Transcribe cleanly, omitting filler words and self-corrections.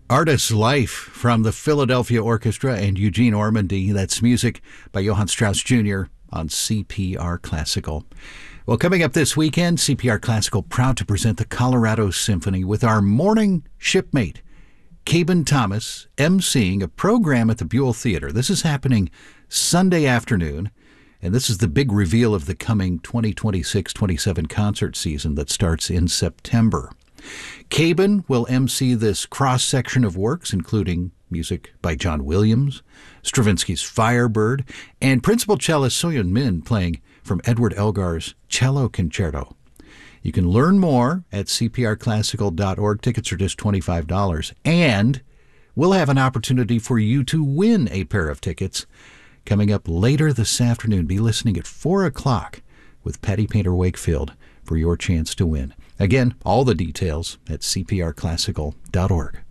Artist's Life from the Philadelphia Orchestra and Eugene Ormandy. That's music by Johann Strauss Jr. on CPR Classical. Well, coming up this weekend, CPR Classical proud to present the Colorado Symphony with our morning shipmate, Caben Thomas, emceeing a program at the Buell Theater. This is happening Sunday afternoon, and this is the big reveal of the coming 2026-27 concert season that starts in September. Caben will emcee this cross-section of works, including music by John Williams, Stravinsky's Firebird, and principal cellist So-Hyun Min playing from Edward Elgar's Cello Concerto. You can learn more at cprclassical.org. Tickets are just $25. And we'll have an opportunity for you to win a pair of tickets coming up later this afternoon. Be listening at 4 o'clock with Patty Painter Wakefield for your chance to win. Again, all the details at cprclassical.org.